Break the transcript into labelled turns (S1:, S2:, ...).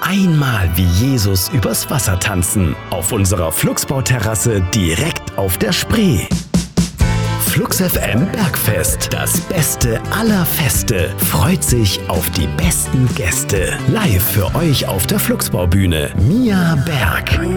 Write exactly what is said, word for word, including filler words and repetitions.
S1: einmal wie Jesus übers Wasser tanzen. Auf unserer Flugsbauterrasse direkt auf der Spree. Flux F M Bergfest, das Beste aller Feste, freut sich auf die besten Gäste. Live für euch auf der Flugsbaubühne, Mia Berg.